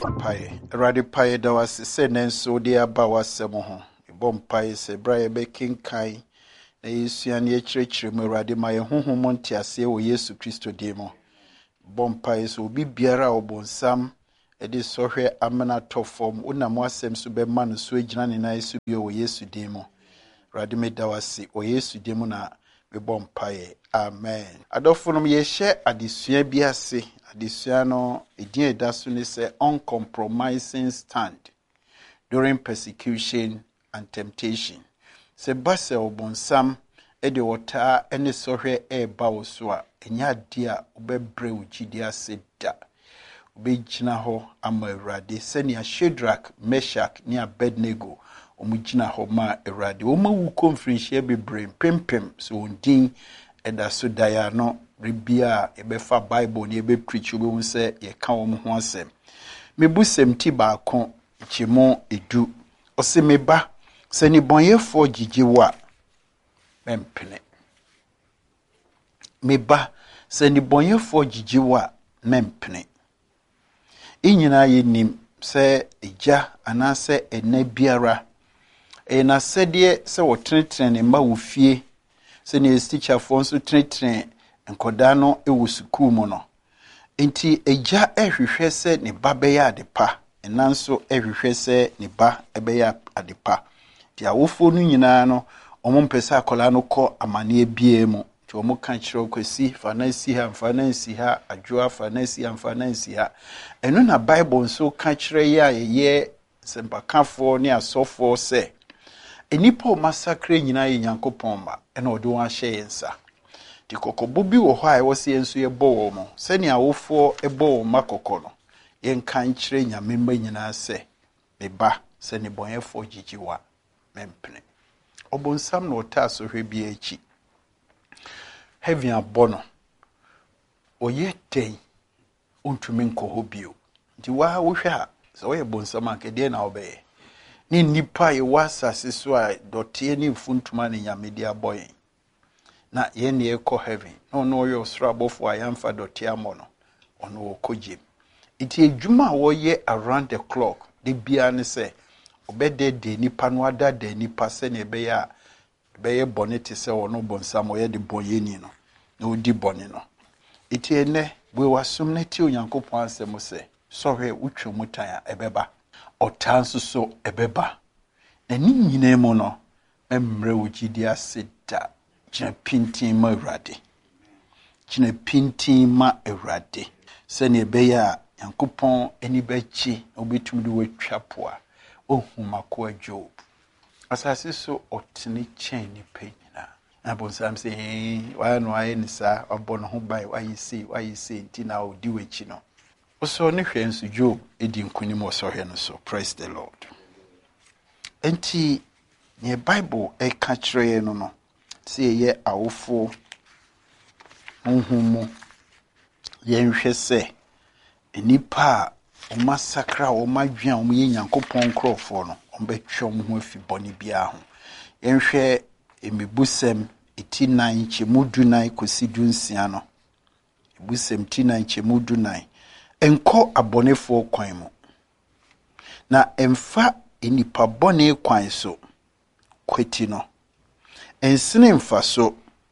Paye, Radi Paye, there was a sentence so dear Bawasamoho, a bomb pie, say Brian Baking Kai, a Yusian church, Radi Maya Montia, say, O Yesu Christo demo. Bomb pies will be beara or bonsam, a disorder amana top form, Unamwasem Suberman, Swajan and I subio O Yesu demo. Radime Dawasi, O Yesu demona, be bomb pie. Amen. Adolfo ye share adisua biase adisua no edin edaso ne say uncompromising stand during persecution and temptation. Se base obonsam e de wota ene sohwe e ba wo so a enya dia obebre ugidi ase da obegina ho ama Awurade senia Shadrach, Meshach ne Abednego omugina ho ma Awurade omawu conference bebre pempem so ondin eda so daya no ribia ebefa Bible ni ebe preach obe hu se ye ka wo ho asem mebusem ti ba kon chimo edu ose meba se ni bonyefo gigiwa mempene meba se ni bonyefo gigiwa mempene inyina yenim se eja anase ene biara na sede se wo tretrene ma wo fie se ne teacher fo nso tretre enkoda no ewo sukuu mu no enti eja ehwehwe se ne ba be ya adepa enanso ehwehwe se ne ba ebe ya adepa ti awofo no nyina no omo mpesa akola no kɔ amane bie mu ti omo kan kyerɛ kwasi fanansi ha adwoa fanansi ha eno na Bible nso kan kyerɛ ya ye sempakafo ne asofo se enipa o masakre nyina ye Nyankopɔn ma ena ɔde wɔn ahyɛ yensa ti kokobo bi wɔ hɔ a ɛwɔ se yenso ye bɔ wɔn mo sɛnea awofo ɛbɔ wɔn makokɔ no yen kan kyerɛ Nyame mma nyina se meba sɛ ne bɔnyɛfo gigiwa mempene obonsam no ɔta so hwɛ bi achi heaven abono oye ten ontumi nkɔ hɔ bio nti wa wo hwɛ a sɛ ɔyɛ bonsam ankɛdeɛ na ɔbɛyɛ ni nipa ye wasase so a dotie ni mfuntuma ne Nyame di aboyen na ye ne ekɔ heaven no no yo soro abofo ayamfa dotie amo no ono okogye iti edwuma wo ye around the clock de bia ne se obede de nipa no ada de nipa se ne be ya be ye bonete se ono bonsam ye de boyeni no na odi bone no iti ene we wasum ne ti Onyankopɔn asɛm se sɔhwe wutwe mutan a ebeba otanso so ebeba na ni nyina mu no emre wugidi aseda gina pintin ma Awurade gina pintin ma Awurade se ne beya Nyankopɔn eni bechi obetum de watwa poa ohumako Job asase so otene chen ni penyina na bonsam se wa no aye ni sa obo no ho bai wa yi nti na odi wachi no so ne hwɛ nso Job edi nkunim ɔsɔhwɛ no so praise the Lord enti ne Bible ɛka kyerɛ no no sɛ ye awofo honhom yɛnhwɛ sɛ enipa o masakra o madwan o ye Nyankopɔn nkrɔfo no ɔmbɛtwɛ ho afi bɔne bia ho yɛnhwɛ emebusɛm eti 9 chemudu 9 kosi dunsia no ebusɛm ti 9 chemudu 9 enko abonefo kwan mu na emfa enipa bone kwan so kweti no ensene mfa so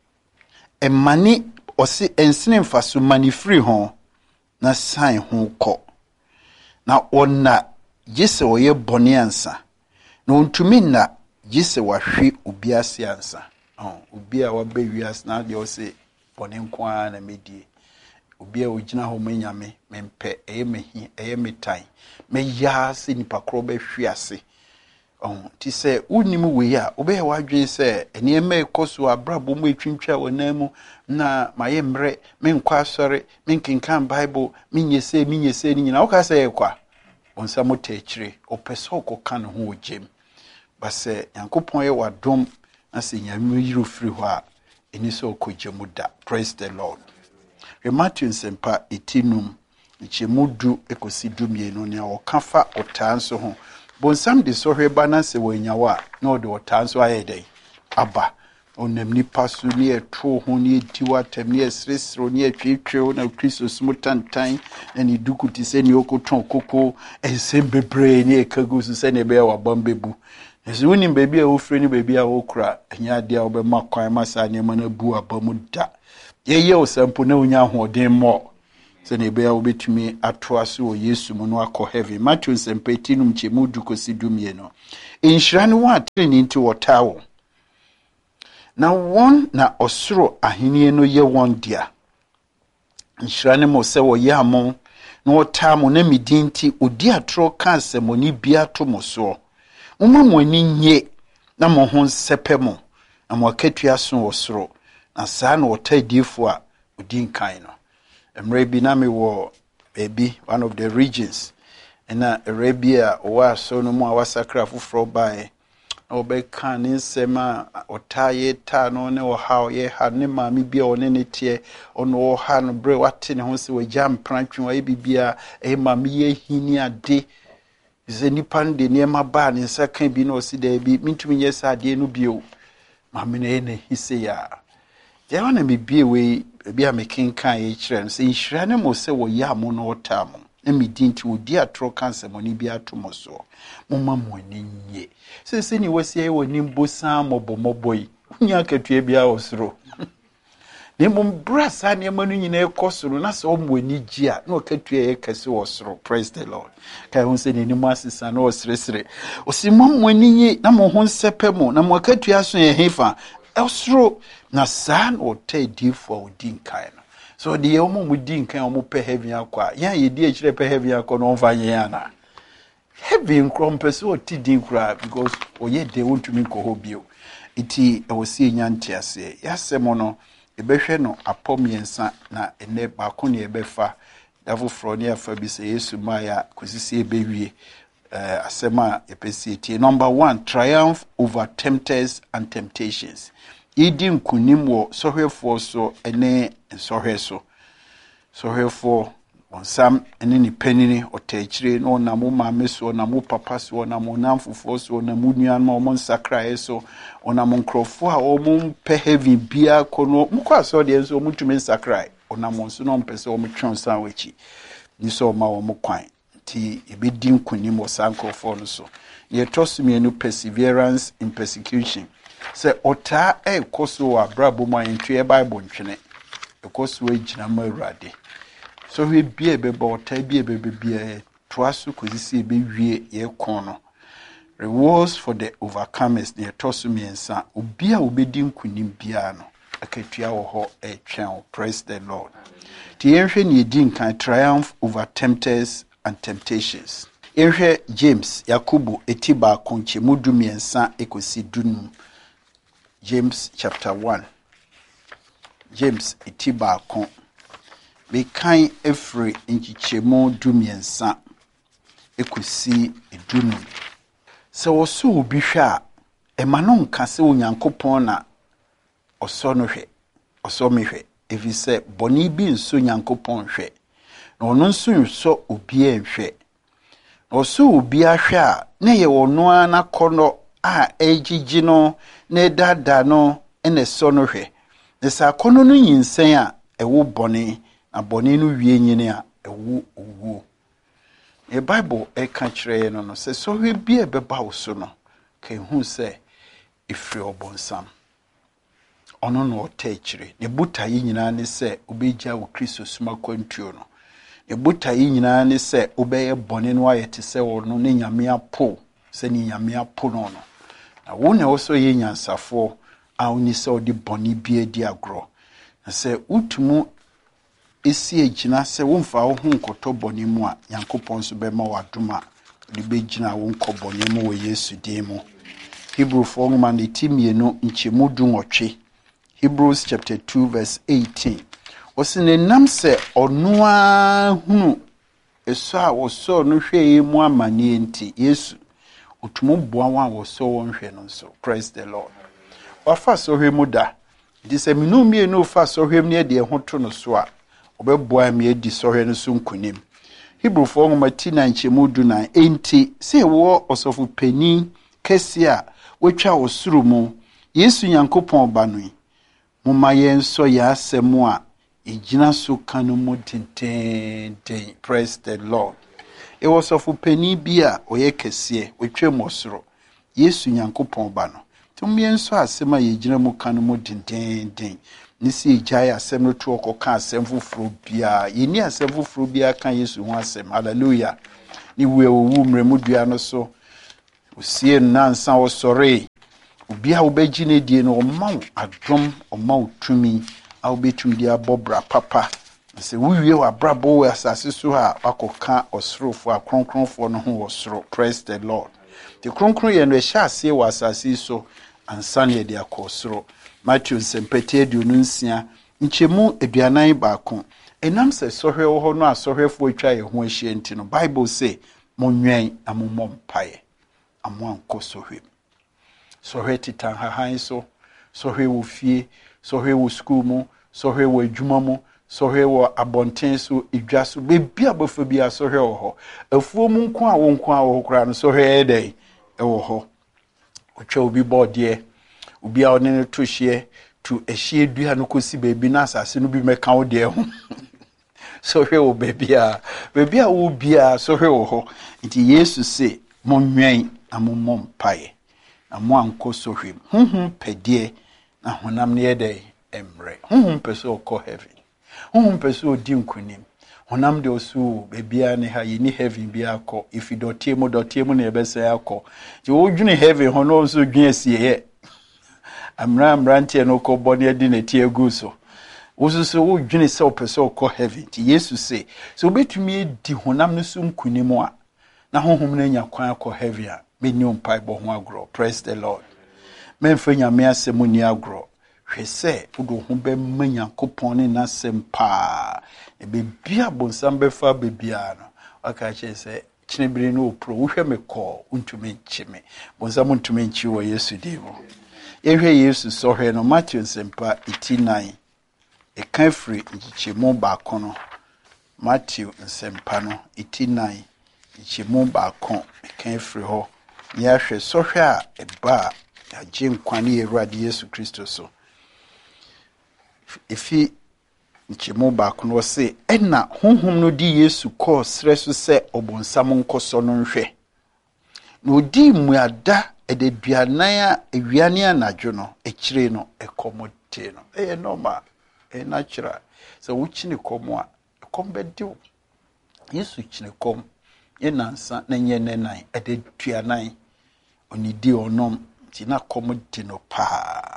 emani osi ensene mfa so mani free ho na san ho kɔ na onna gise oye bone ansa na ontumi na gise wahwe obi ase ansa obi a waba wias na de osi bone nkwa na medie obi a ogina ho Nyame mempe eyemehi eyemetan meya se nipa kro ba hwe ase ti se unim we a obe ya wadwen se ene eme ekoso abrabo mu etwintwa wonamu na maye mre menkwa asore menkenkan Bible minyese ni nyina wo ka se ekwa onsa motakire opeso okoka no ho ogem ba se Nyankopɔn ye wadom na se Nyame yiro firi ho a eni so okogemu da praise the Lord. Matthew nsempa etinum chemudu ekosi dumienu ne okafa otanso ho bonsam de sohwe ba na se wanyawa na ode otanso ayeden aba onam nipa so ne eto ho ne etiwatam ne esresro ne etwetwe na Kristo smutantan na ne dukuti se ne okoton koko ensem bebre ne ekagu so se ne be wa bambebu ezo woni bebi a ofre ne bebi a okura anya de a obema kwan masa ne mana bu abamu da ye osampo na onya hoden mo se ne be a obetumi atoa so o Yesu mu no akọ heaven Matthew sempetinum chemu dukosi dumie no enhira ne wa treni nti wotawo na won na osoro ahenie no ye won dia enhira ne mo se wo ye amon na wotaa mo na midinti odi atro ka asemoni bia to mo so mo ani nye na mo ho sepe mo na mo akatua so osoro na saa na wotaa difo a odi nkan no emre bi na me wo baby one of the regions na Arabia wa so no mo awasakra foforo bae obeka ne nsema otaye ta no ne wo ha ye ha ne maami bia one ne tie ono wo ha no bre wate ne ho se wagya mprantwe wa bibia maami ye hini ade ze nipa de ne ma ba ne nsakan bi no si da bi mintumi nye sa ade no bio maami ne hise ya je wana me bie we bia me kenkan ye kire no se nhira ne mo se wo ya mo no otamo na midinti odi atro cancer moni bi atomo so moma mo nye se ni wasi wo ni mbosa mobomoboi nya katua bia osoro ne mo brasa ne manu nyina ekosoro na se o mo ni gia na katua ye kase osoro praise the Lord kai hun se ni mo asisa na osresre osimo mo nye na mo ho sepe mo na mo katua so ye hefa osoro na san o te di for odin kai no so the omo mudin kan omo pe heaven akwa ya ye di ekire pe heaven akwa no mfa ye ana heaven krompese o ti din kura because oye de wontumi ko hobio iti e wosi nyanti ase yasemo no ebehwe no apomiensa na ene ba ko ne ebefa dafo fro ne afa bi se Yesu maya kosisi ebewie asema epesi ti number 1 triumph over tempters and temptations idi nkunim wo sohwefo so ene sohweso sohwefo onsam ene ni panini otachire no na mo maame so na mo papa so na mo namfofo so na mo nuan ma mo nsakrae so ona mo nkrofo a o mo pe heavy bia kono mo kwa so de so mo tumi nsakrae ona mo so no mpese o mo twonsan wachi ni so ma wo mo kwan ti ebedi nkunim wo sankrofo no so ye tosumienu perseverance in persecution se ota ekoso abrabo ma entwe Bible ntwene ekoso ejina ma Awurade so we bia beba ota bia bia toaso kozisi ebewie ye kono rewards for the overcomers ne toso miensa obia obedi nkunim bia no akatua wo ho etwen praise the Lord ti yenhwe ne edi nkan triumph over tempters and temptations yenhwe James Yakobo etiba konche mudu miensa ekosi dunum James chapter 1 James itiba kon be kan efre nchichemo dumiensa ekosi edunum se woso obi hwe a emano nka se onyankopon na oso no hwe oso me hwe efise boni bi nso nyankopon hwe na ono nso so obi enhwe oso obi ahwe a na ye wono ana kono a ejiji no ne dada no ene so no hwe ne sa kono no nyinsen a ewo bone na bone no wie nyine a ewo owo e Bible e ka kire no no se so hwe bia beba wo so no ka hu se efri obonsam ono no ota kire ne buta yi nyina ne se obegya wo Kristo suma kwantuo no ne buta yi nyina ne se obeye bone no ayete se wo no ne nyame apo se ni nyame apo no no na wo ne oso ye nyansafo a oni se odi boni bia di agro na se utumu esi ejina se wo mfa wo hu nkoto boni mu a Yankopon so be ma wadoma de be gina wo nko boni mu wo Yesu din mu Hebrew for man de timienu nchemu dunwotwe Hebrews chapter 2 verse 18 osine nam se onua hunu eso a wo so no hwe mu amane enti Yesu otumo boa wa wo so won hwe no so praise the Lord wafa so hwe mu da di se minu mie no fa so hwe ne de ho to no so a obeboa me edi so hwe no so nkunim Hebrew for Matina nchemu du na enti se wo osofu pani kesi a wotwa osuru mu Yesu Nyankopɔn ba no yi moma yenso ya asɛm a egyina so kanu mu tententen. Praise the Lord. It was of penny bi a oyɛ kɛseɛ otwam osoro Yesu Nyankopɔn ba no tum yenso asɛm a yegyina mu kanu mu tententen. Nisi ejai asɛm no to ɔkɔka asɛm foforo bia yeni asɛm foforo bia kan Yesu ho asɛm. Hallelujah. Ni we owu mremu dua no so osie nansa osore obi a wobɛgye ne die no ɔma wo adom ɔma wo tumi a wobɛtumi de abɔbra papa sɛ wowie w'abrabɔ wɔ asase so a wakɔka ɔsorofo a kronkronfoɔ no ho wɔ soro. Praise the Lord. The kronkron yɛ no ɛhyɛ aseɛ wɔ asase so ansa ne yɛde akɔ soro. Matthew nsɛmpɛtɛ aduonu nsia nkyɛmu aduanan baako ɛnam sɛ sɔhwɛ wɔ hɔ no a sɔhwɛfoɔ atwa yɛ ho ahyia nti no Bible say monwɛn na mommɔ mpaeɛ amoa nkɔ sɔhwɛ. Sɔhwɛ titan hahan so, sɔhwɛ wɔ fie, sɔhwɛ wɔ school mu, sɔhwɛ wɔ adwuma mu, sɔhwɛ wɔ abɔnten so, idwa so, bebi abɔfa bi a sɔhwɛ wɔ hɔ. Afuo mu nko a wo nko a wɔ kora no sɔhwɛ ɛdɛn ɛwɔ hɔ. Otwa obi bɔdeɛ, obi a ɔne no to hyeɛ, to ɛhyɛ dua no kɔsi beebi na asase no bi mɛka wo deɛ ho. Sɔhwɛ wɔ beebi a wo bia sɔhwɛ wɔ hɔ. Nti Yesu se monwɛn na mommɔ mpaeɛ. Amo anko sohwem honhom pɛdeɛ na honam ne yɛdɛ emre honhom pɛsɛ ɔkɔ heaven honhom pɛsɛ odi nkunim honam de osu bebia ne ha yini heaven bi akɔ ifi dɔteɛ mu ne yɛbɛsɛ akɔ ti wodwene heaven ho no nso dwen asieyɛ amrantie no kɔ bɔne adi ne tie gu so wosusu wodwene sɛ ɔpɛsɛ ɔkɔ heaven ti Yesu se so obetumi di honam no so nkunim a na honhom na nya kwan akɔ heaven a many mpaebɔ ho agro. Praise the Lord. Memfa nyame asɛm ni agro. Hwɛ sɛ wodo ho bɛma Nyankopɔn ne n'asɛm paa. Bebia bonsam bɛfa bebia no. Aka kyerɛ sɛ kyinebere no opro. Wohwɛ me kɔ untumi nkye me. Bonsam untumi nkye wɔ Yesu din mu. Yɛhwɛ Yesu sɔhwɛ no Matthew nsɛmpa 89. Ɛka firi nkyɛmu baako no. Matthew nsɛmpa no 89. Nkyɛmu baako ɛka firi hɔ. Yahwɛ sɔhwɛ a ɛba a agye nkwane Awurade Yesu Kristo so. Efi nkyɛmu baako no se ɛna honhom no di Yesu kɔɔ srɛ so sɛ ɔbonsam nkɔsɔ no nhwɛ. Na odi mmuada ɛdaduanan a ewiane anadwo no ɛkyire no ɛkɔmɔte no. Ɛyɛ normal, ɛyɛ natural. Sɛ wokyine kɔm a ɛkɔm bɛdew. Yesu kyine kɔm yenansa na nye nenan ɛdaduanan onidi onom ti na kɔm di no paa.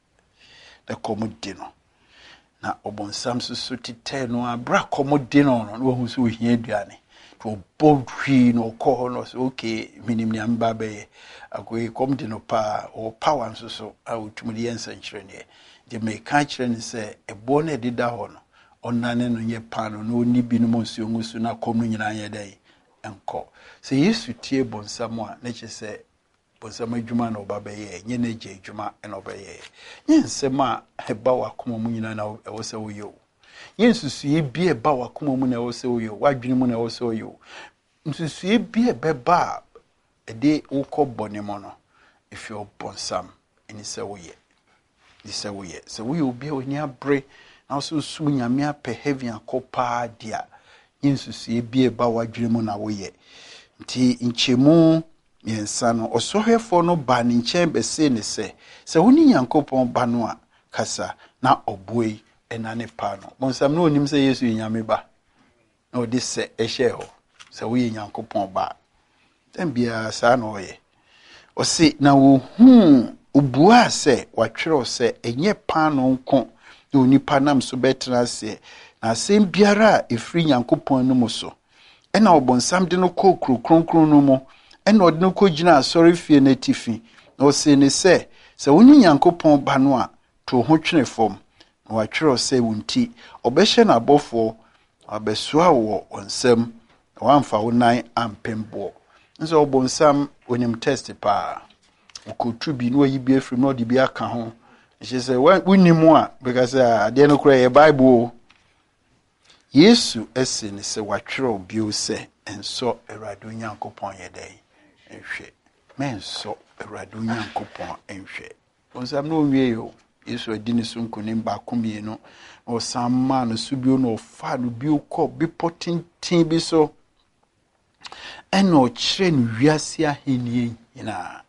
Na kɔm di no. Na obonsam so titɛ no abra kɔm di no no wo so ohia aduane. To bodwi no kɔ no so okay minim ni amba bɛyɛ. Akoyi kɔm di no paa o power nso so a otumudi yensa nkyerɛ ne. De me ka kyerɛ ne sɛ ɛbɔ na ɛdeda hɔ no ɔnane no nye pa no no ni bi no monsuo ngusu na kɔm no nyina yɛ dɛ enko. Se Yesu tie bonsam a na kyerɛ sɛ bonsam adwuma na ɔba bɛyɛ nye na gye adwuma na ɔbɛyɛ. Nye nsɛm a ɛba wakoma mu nyina na ɛwɔ sɛ woyɛ o. Nye nsusuye bi ɛba wakoma mu na ɛwɔ sɛ woyɛ o. Wadwene mu na ɛwɔ sɛ woyɛ o. Nsusuye bi ɛbɛba ɛde wokɔ bɔne mu no efi ɔbonsam ɛni sɛ woyɛ. Ni sɛ woyɛ. Sɛ woyɛ obi a oni abre na so sum nyame apɛ heaven akɔ paa dia. Nye nsusuye bi ɛba wadwene mu na woyɛ. Nti nkyɛmu yensa no ɔsɔhwɛfo no ba ne nkyɛn bɛse ne sɛ woni Nyankopɔn ba no a kasa na ɔboi ɛna ne pa no bonsam no onim sɛ Yesu nyame ba na ɔde sɛ ɛhyɛ hɔ sɛ woyɛ Nyankopɔn ba tambia saa na ɔyɛ ɔse na wo obua sɛ watwerɛ sɛ ɛnyɛ pa no nko na onipa nam so bɛtena sɛ na asɛm biara a ɛfiri Nyankopɔn no mu so ɛna ɔbonsam de no kɔ kronkron no mu ɛna ɔde no kɔ gyina asɔre fie na tifi na ɔse ne sɛ woni Nyankopɔn ba no a to ho twene fam na watwerɛ sɛ wonti ɔbɛhyɛ n'abɔfo abɛsoa wɔ ɔnsɛm na wamfa wo nan ampemboɔ nso ɔbonsam onim test pa okotu bi no ayi bi afiri no de bi aka ho ɛhyɛ sɛ wonimu a because ade no kora yɛ Bible Yesu ese ne sɛ watwerɛ bio sɛ enso Awurade Nyankopɔn yɛ dɛn enhwɛ menso Awurade Nyankopɔn enhwɛ bonsam no nwie yo Yesu adi ne so nkonim baako mmienu o samma no subio no fa no bio kɔ bepɔ tenten bi so ɛna ɔkyerɛ no wiase ahenni nyinaa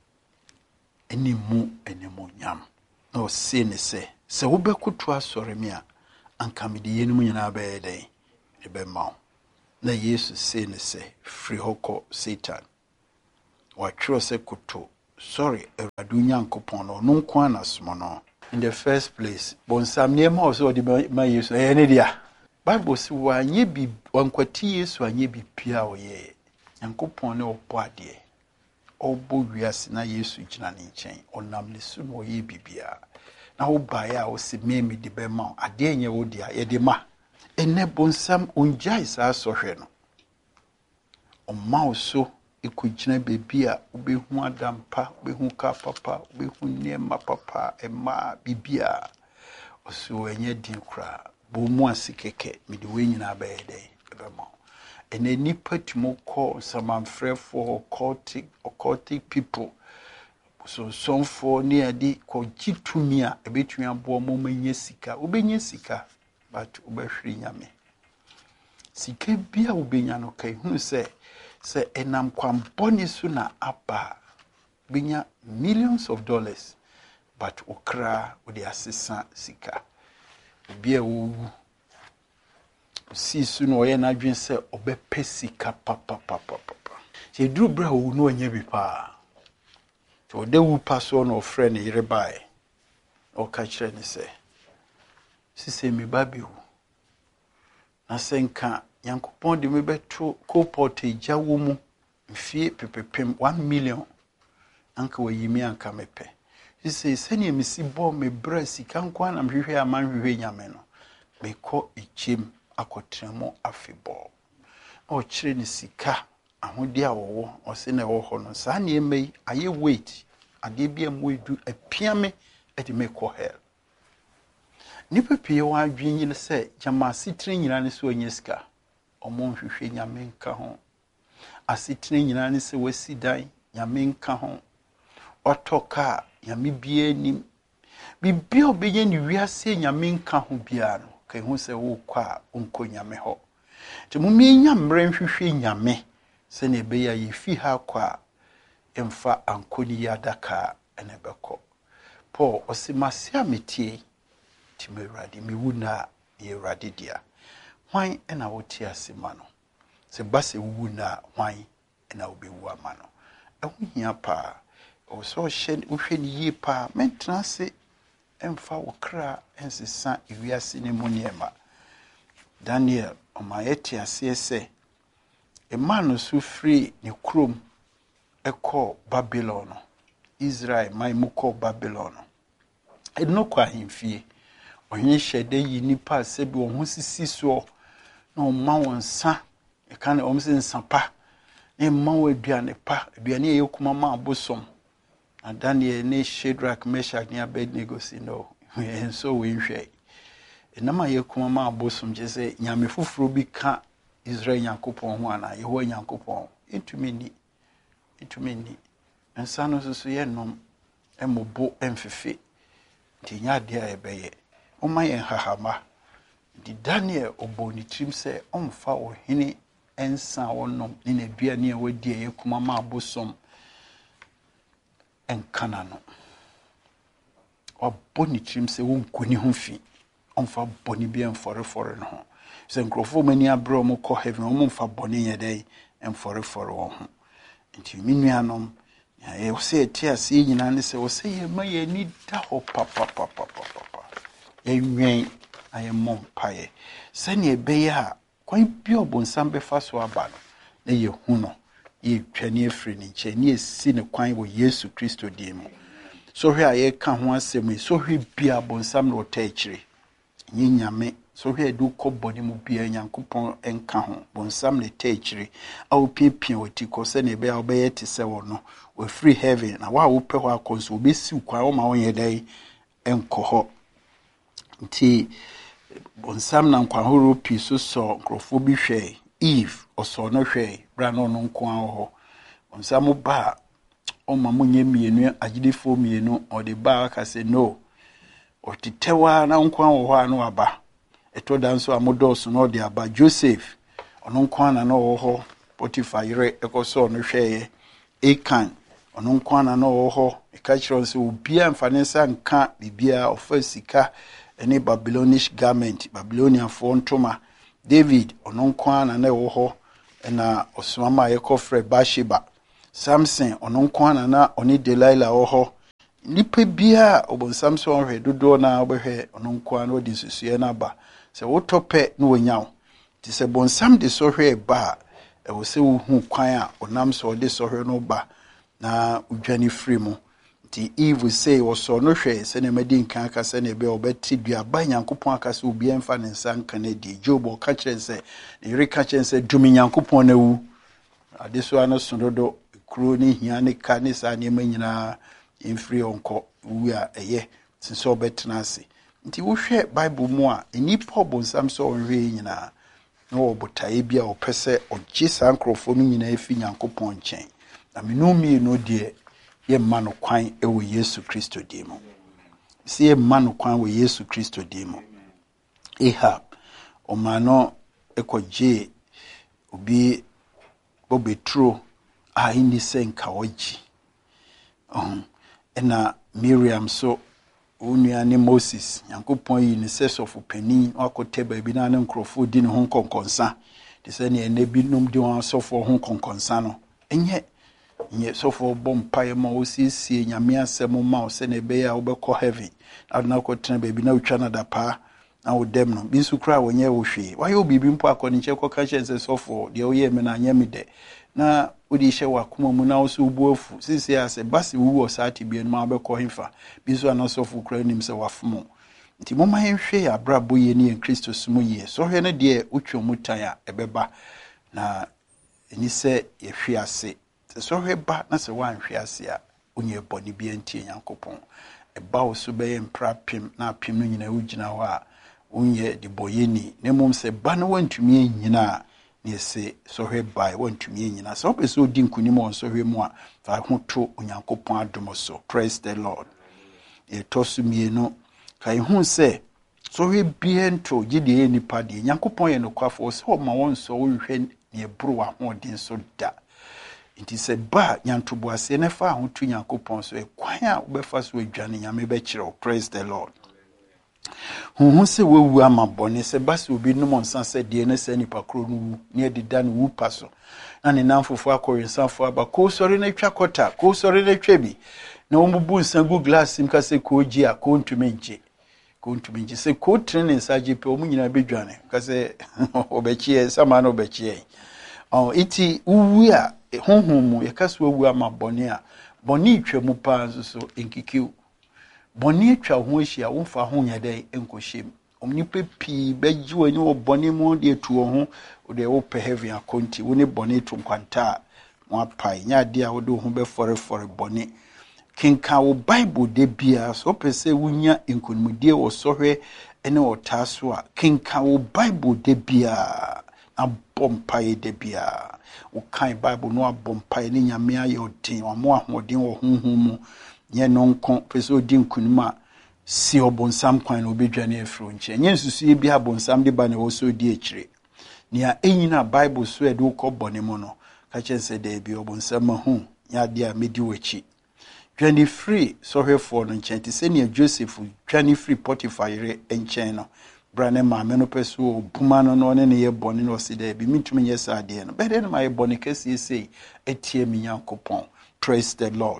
animu animonyam na ɔse ne sɛ wobɛkoto asɔre me a anka mede yɛnum nyinaa bɛyɛ dɛn ne bɛma wo na Yesu se ne sɛ firi hɔ kɔ Satan watwerɛ sɛ koto sorry Awurade Onyankopɔn no ɔno nko ana som no. In the first place bonsam nneɛma ɔsɛ ɔde ma Yesu ɛyɛ ne dia Bible sɛ wanyɛ bi wankwati Yesu anyɛ bi pia ɔyɛ Nyankopɔn ne ɔbɔ adeɛ ɔbɔ wiase na Yesu gyina ne nkyɛn ɔnam ne so na ɔyɛ bibia na wobaeɛ a ɔsɛ me de bɛma adeɛ nyɛ wo dia yɛde ma ɛnɛ bonsam ɔngyae saa sɔhwɛ no ɔma wo so ikujina bebi a ubehu adampa ubehu ka papa ubehu nneɛma papa ɛma bibia ɔso enye din kra bo mu asikeke mede we nyina bɛyɛ dɛ ɛbɛma ɛna nipa timo kɔ samanfrɛfo occultic people so sonfo ne ade kɔ gitumi a ebetumi aboɔ mo manya sika ubenya sika but ubɛhwere nyame sika bia ubenya no kai hunu sɛ enam kwamboni so na aba binya millions of dollars but okra with the assistant sika bia wo si so no ye na dwen se obepe sika papa se duru bra wo no anya bi pa so de wu paso no frɛ ne yere bae o ka kyerɛ ne se sise mi ba bi wo na senka Yankopɔn de me beto co-port eja wo mu mfie pepepem 1 million anka wayimi anka mepe sise ne misi bo me bra sika nkwa na mhwehwe amanhwehwe nyame no me kɔ echem akotremo afebɔ o kyerɛ ne sika ahodi a wɔwɔ ɔse na ɛwɔ hɔ no saa ne emei aye wait ade bia mo edu apiame ede me kɔ hell nipa pie wa adwen yin sɛ jama sitire nyina ne so anya sika ɔmo hwehwe nyame nka ho asitire nyina ne sɛ wasi dan nyame nka ho ɔtɔka nyame bia nim bibia obeye ne wiase nyame nka ho bia no kai ho sɛ wo kɔ a onko nyame hɔ te mo menya mmerɛ hwehwe nyame sɛ ne be ya yefi ha kɔ a emfa ankoni yadaka ene bɛkɔ Paul ɔsimase ametie ti me Awurade me wuna ye Awurade dia hwan ena wote asema no se base wuna hwan ena obewu ama no ɛho hia pa o so hwɛ ni yie pa mentena se emfa wokra ensesa ewiase ne mu niema Daniel omayete ase se emano so free ne krom ekɔ Babylon Israel mai mu kɔ Babylon edno kwa himfie onye hyɛde yi nipa se bi wo ho sisi so na ɔma wɔn nsa ɛka ne ɔm se nsa pa ne ma wɔ aduane pa aduane yɛ kuma ma abosom na Daniel ne Shadrach Meshach ne Abednego si no enso we nhwɛ enama yɛ kuma ma abosom je se nyame foforo bi ka Israel Nyankopɔn ho ana Yehowa Nyankopɔn entumi ni nsa no so yɛ nom emobo emfefe nti nya de a ɛbɛyɛ Oma yen hahama di Daniel oboni trim se omfa ohene ensa wonom ni na duane a wadi ye kuma ma abosom enkana no oboni trim se wonkoni ho fi omfa boni bi enforefore no ho se nkrofo mani abro mo kɔ heaven omfa boni ye dai enforefore wo ho nti minuanom ye wo se eti ase nyina ne se wo se ye ma ye ni da ho papa enwen ayemom paye sane ebeye a kwan bi obonsam befa so aba no na ye hu no ye twane afri ne nche ne esi ne kwan wo Yesu Kristo die mu so hwe aye ka ho asem so hwe bia bonsam no ta akire nyame so hwe edu kɔbɔne mu bia Nyankopɔn enka ho bonsam ne ta akire a opipia woti ko sane ebe a obeye te se wo no we free heaven na wa wo pɛ ho akonso obesi kwan wo ma wo ye dai enko ho nti bonsam na nkwahoro pi so nkrofo bi hwɛ Eve oso no hwɛ bra no nko an ho bonsam ba ɔma mo nye mienu agidifo mienu ɔde ba aka sɛ no ɔtitewa na nkwa wɔ hɔ a no aba ɛtɔ da nso amodɔso no ɔde aba Joseph ɔno nkwa na wɔ hɔ Potiphar yere ɛkɔsɔ no hwɛɛ Akan ɔno nkwa na wɔ hɔ ɛka kyerɛ sɛ obia mfa ne nsa nka bibia ɔfa sika ɛne Babylonish garment Babyloniafoɔ ntoma David ɔno nkwa na wɔ hɔ ɛna ɔsomama yɛkɔfrɛ Bathsheba Samson ɔno nkwa na ɔne Delilah wɔ hɔ nipa bia ɔbonsam so ɔhwɛ dodoɔ na ɔbɛhwɛ ɔno nkwa na ɔde susue na ba sɛ wotɔpɛ na wɔnyaw ti sɛ bonsam de sɔhwɛ ba ɛwɔ sɛ wohu kwan a ɔnam so ɔde sɔhwɛ no ba na udwane firi mu ti Eve say wɔsɔ no hwɛ sɛ ne madi nkan aka sɛ ne bɛ ɔbɛti duaba Nyankopɔn aka sɛ obi mfa ne nsa nka na di Job ɔka kyerɛ sɛ ne yere ka kyerɛ sɛ dumi Nyankopɔn na wu ade so ano so dodo kuro ne hia ne ka ne saa nneɛma nyinaa mfiri ɔnkɔ wu a ɛyɛ sɛ ɔbɛtena ase nti wohwɛ Bible mu a enipa ɔbonsam sɛ ɔhwɛ nyinaa na ɔbotae bi a ɔpɛ sɛ ɔgye saa nkrɔfo no nyinaa fi Nyankopɔn nkyɛn na menumi no deɛ ye mma no kwan ɛwɔ Yesu Kristo din mu si ye mma no kwan wɔ Yesu Kristo din mu Ahab ɔma no ɛkɔgye obi bobetro a inni sɛ nka ɔgye ɛna Miriam so onua ne Moses Nyankopɔn yi ne sɛ sɔfo panin akɔtɛ baabi na ne nkrɔfo di ne ho konkonsa de sɛ ne enabi nom di wɔn sɔfo ho konkonsa no enye sɔfo bompa ma osiesie nyame asɛm ma o sɛ ne be ya wobɛkɔ heaven adna kɔtena baabi na utwa na dapa na wodem no bi su kra wonye wo hwe wayɛ obibi mpo akɔne nkyɛ kɔka kyɛ sɛ sɔfo de woyɛ me na anya me de na wodi hyɛ wakoma mu na wo so bu afu sisi asɛ basi wu wɔ saati bi no ma wobɛkɔ hemfa bi so ana sɔfo kra nim sɛ wafomo nti moma yɛhwɛ abrabɔ yɛ ne Kristo sumu yɛ sɔhwɛ no de utwa mu tan a ɛbɛba na ni sɛ yɛhwɛ ase sɔhwɛ ba na sɛ wanhwɛ ase a onye bɔne bi antie Nyankopɔn ɛba wo so bɛyɛ mprapem na apem no nyina wogyina hɔ a onye de boyeni ne mom sɛ ba no wantumi nyina ne sɛ sɔhwɛ ba wantumi nyina sɛ wopɛ sɛ odi nkunim wɔ sɔhwɛ mu a fa ho to Onyankopɔn adom so praise the Lord yɛtɔ mienu kai hu sɛ sɔhwɛ bia nto gye nipa de Nyankopɔn yɛ nokwafo sɛ ɔma wɔn so wohwɛ ne buru wa hoɔden so da nti sɛ ba nyantobo ase ne fa ho to Nyankopɔn so kwan a wobɛfa so adwane nyame bɛkyerɛw praise the Lord hu se wewu ama bɔne sɛ ba se obi nom nsa sɛ deɛ ne sɛ nipa kro no wu ne adida no wu pa so na ne namfofo akɔrensafo aba ko sɔre na twa kɔta ko sɔre na twa bi na wɔmbubu nsa gu glass im ka sɛ ko gi a ko ntumi ngye sɛ ko tre ne nsa gye pe ɔmo nyina bedwane ka sɛ obɛkyie sama na obɛkyie iti uwu a honhom mu yɛka so wewu ama bɔne a bɔne twa mu pa so enkikiw bɔne twa ho ahyia wo mfa ho nya dɛ enkohyem omnipa pii bɛgye wani wɔ bɔne mu de atu ho de wo pɛ heaven akonti wo ne bɔne to nkwanta mo apai nya de a wo de ho bɛfɔrefɔre bɔne kenka wo Bible de bia so pɛ sɛ wonya nkonimdie wɔ sɔhwɛ ene wɔ taso a kenka wo Bible de bia na bompai de bia wo kan Bible no abompai ne nyame ayɛ odin wa mo ahoden wɔ honhom mu nye no nko pɛ sɛ odi nkunima si obonsam kwan no obedwane afro nkyɛ nye nsusu bi abonsam de ba na wo so di akyire nia enyina Bible so e de wo kɔ bɔne mu no ka kyɛn sɛ da bi obonsam hu nya de a medi wachi dwane free sɔhwɛfo no nkyɛn te sɛ nia Joseph dwane free Potiphar yere nkyɛn no brane maame no pɛ so obuma no no ne yɛ bɔne no ɔsi da bi mitumi nyɛ saa de no bɛde no ma yɛ bɔne kɛse sei etie mi Nyankopɔn praise the Lord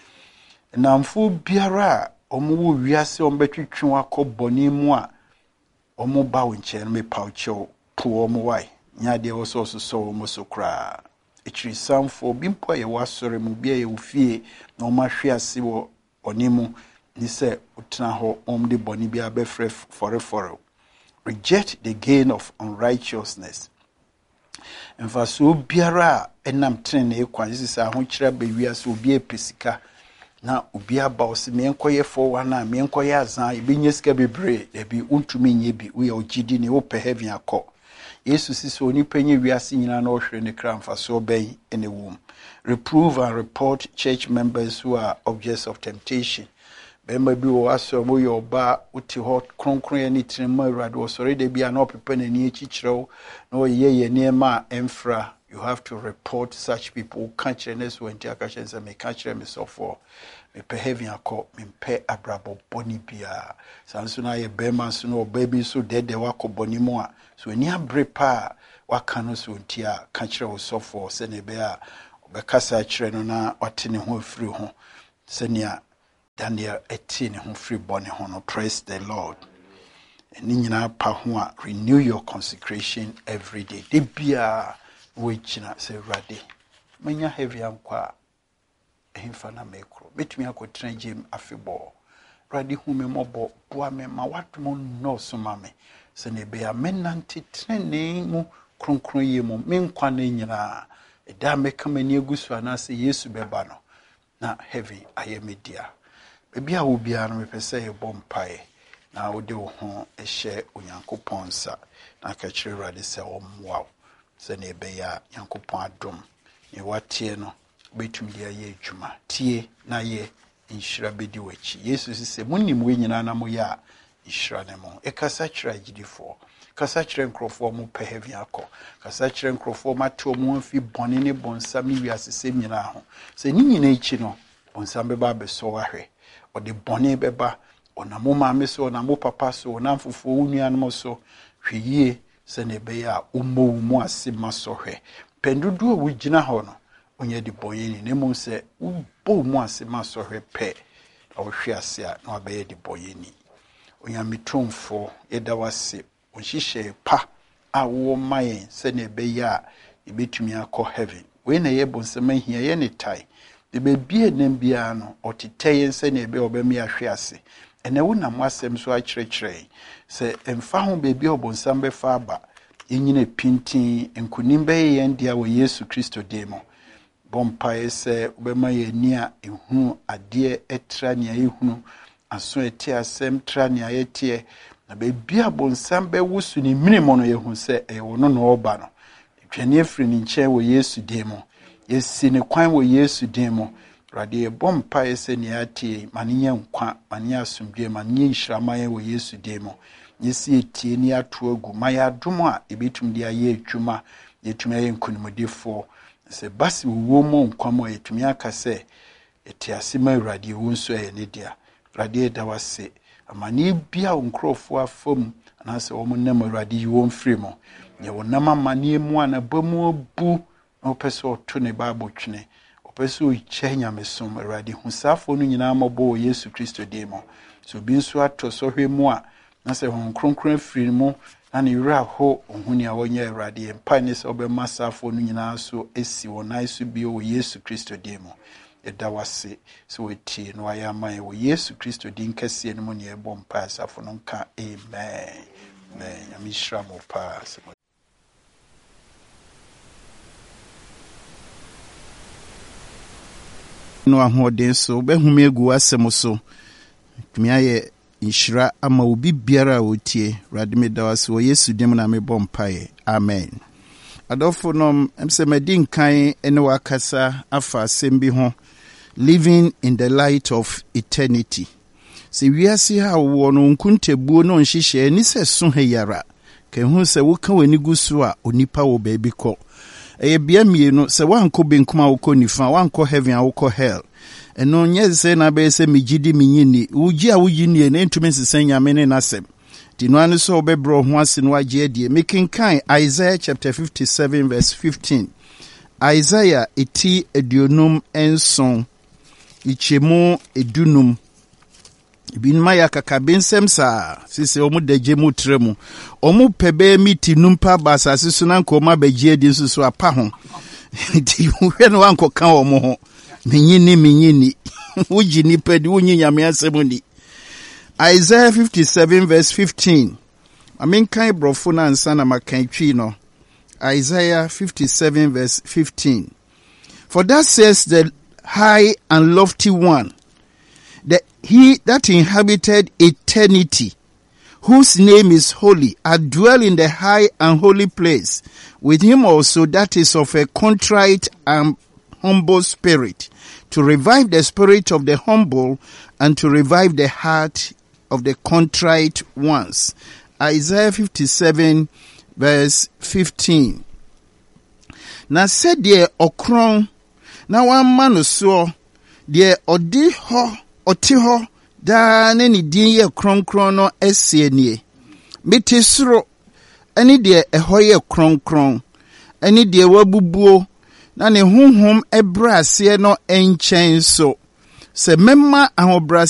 namfo biara ɔmo wo wiase ɔmo betwetwe akɔ bɔne mu a ɔmo ba wo nkyɛn me paukyɛw po ɔmo wai nya de wɔ so ɔmo so kra ekyiri samfo bi mpo yɛ wasɔre mu bia yɛ ofie na ɔmo ahwe ase wɔ ɔne mu ni sɛ utena hɔ ɔmo de bɔne bia bɛfrɛ fɔrefɔre reject the gain of unrighteousness mfa so biara enam tene kwan sisi ho kyerɛ ba wiase obi epesika na obi aba osi me enkoye for wana me enkoye azan ebenye sika bebre ebi untumi nye bi we ogidi ne wo pe heaven akọ Yesu sisi onipa nye wiase nyina na ohwere ne kra mfaso bɛn ene wom. Reprove and report church members who are objects of temptation. Bɛma bi wo aso mo yɛ ɔba uti hɔ kronkron ani tinma awurade wo sɔre de bia na opepa n'ani akyikyerɛw na ɔyɛ nneɛma emfra. You have to report such people. Can't you nti akashe se me can't you me so for me pe heavy akọ me pe abrabo boni bia sanso na ye bema so no baby so dede wakọ boni mu a so ani abre pa waka no so nti a can't you so for se ne be a obekasa kire no na ote ne ho afiri ho se ne a Daniel eti ne ho free boni ho no. Praise the Lord. Ni nyina pa ho a renew your consecration every day. De bia Wechina say rade. Manya heavy ankwa ehimfa na mekro. Betumi akotena gym afebo. Rade hu me mobo boa me ma watmo no so ma me. Se ne be amenante trene mu kronkron ye mu menkwa na nyina. Eda meka mani agusu anase Yesu beba no. Na heavy ayemedia. Bebia wo bia no mepese ye bompae. Na wode wo ho ehye Onyankopɔn sa. Na ka kire rade se omwa. Se ne be ya Nyankopɔn adom ne watie no betum dia ye adwuma tie na ye nhyira bedi wachi. Yesu sise munim we nyina na mo ya nhyira ne mo. Ekasa kyerɛ agidifo, kasa kyerɛ nkrofo mo pɛ heavy akɔ, kasa kyerɛ nkrofo mate mo mfi bɔne ne bonsam ne wiasesem nyina ho. Se ni nyina ichi no bonsam beba beso ahwe, ɔde bɔne beba onamo maame so onamo papa so onamfofo unuanom so hweyie se ne be ya umo mu asema sohwe pendudu a wugina ho no onye de boyeni ne mu se ubo mu asema sohwe pe a wohwe ase a na abaye de boyeni onyamitomfo yeda wase onhihye pa a wo mayen se ne be ya ibetumi akɔ heaven we na ye bonsema hia ye ne tai de be bie nem bia no otiteye se ne be obemi ahwe ase ene wo na mwasem so akyerɛkyerɛ se emfa ho bebi obonsam be fa aba enyine pintin enkunim be yen dia wo Yesu Kristo demo bompae se obema ye ni a ehunu ade etra ne ehunu aso eti asem tra ne ayete na bebi abonsam be wusu ni minimo no yehu se wo no no oba no twani afiri ni nkyɛn wo Yesu demo yesi ne kwan wo Yesu demo Radi bompa ese ni ati maniye nkwa maniye asumdwe maniye nhyiramaye wo Yesu demo yesi etie ni ato agu maya domo a ebetum dia ye adwuma yetumi aye nkunimdefo se basi wo mo nkwa mo yetumi akase eti asema radi wo nso ye ne dia radi da wase amani bia nkrofo afom anase wo mo nam radi wo mfiri mo ye wo nam amani mu anabamu abu na opeso to ne bible twene Peso ichenya mesom erade husafo no nyina mabo Yesu Kristo demo so bi nso ato so hwemu a na se hon kronkron afiri mu na ne wura ho ohuni a wonye erade empa ne se obema safo no nyina so esi wonai so bi o Yesu Kristo demo eda wase so wetie no ayaman wo Yesu Kristo din kase no mu ne ebo mpa safo no nka amen amen amishra mo pa no ahoden so behume egu asem so tumi aye nhyira ama obi biara otie radime dawase wo Yesu dim na me bompae amen adofo nom emse medin kan ene wakasa afa asem bi ho living in the light of eternity se wiase ha wo no nkuntebuo no nhihye ni se so heyara ke hu se wo ka wani gusu a onipa wo baabi kɔ bia mienu se wanko benkum a wokɔ nifa wanko heaven a wokɔ hell eno nye se na be se migidi minyini uji a wuji nie na ntumi sesen nyame ne nasem dino anu so obebro ho ase no age adie mekenkan Isaiah chapter 57 verse 15 Isaiah eti edionum enson ichemu edunum binma ya kakabensem sa sise omu daje mu tremu omu pebe miti numpa basase so na nkoma bagie adi so apa ho ti hwe no anko kan omu ho minyini uji ni pedi unyi nyame asem ni Isaiah 57 verse 15 amen kan brofo na ansa na makan twi no Isaiah 57 verse 15 For that says the high and lofty one, he that inhabited eternity, whose name is holy, I dwell in the high and holy place, with him also that is of a contrite and humble spirit, to revive the spirit of the humble and to revive the heart of the contrite ones. Isaiah 57 verse 15. Na said ye okron, na wan manu so, de odi ho, oti ho, da ne ni din ye kron no esie nie. Mete soro, eni de eho ye kron, eni de wabubuo, na ne honhom ebrase no enchen so. Se memma ahobrase